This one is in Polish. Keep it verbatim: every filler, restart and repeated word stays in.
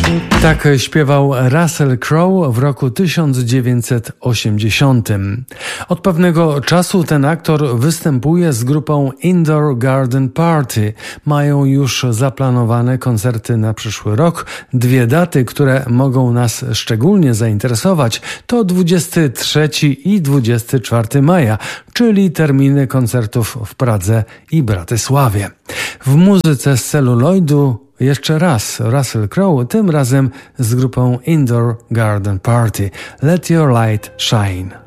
Tak śpiewał Russell Crowe w roku tysiąc dziewięćset osiemdziesiątym. Od pewnego czasu ten aktor występuje z grupą Indoor Garden Party. Mają już zaplanowane koncerty na przyszły rok. Dwie daty, które mogą nas szczególnie zainteresować, to dwudziestego trzeciego i dwudziestego czwartego maja, czyli terminy koncertów w Pradze i Bratysławie. W muzyce z celuloidu jeszcze raz Russell Crowe, tym razem z grupą Indoor Garden Party. Let Your Light Shine.